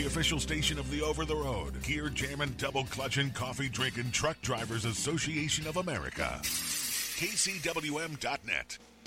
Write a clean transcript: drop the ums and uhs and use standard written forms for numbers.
official station of the Over the Road, Gear Jammin', Double Clutchin', Coffee Drinkin' Truck Drivers Association of America. KCWM.net.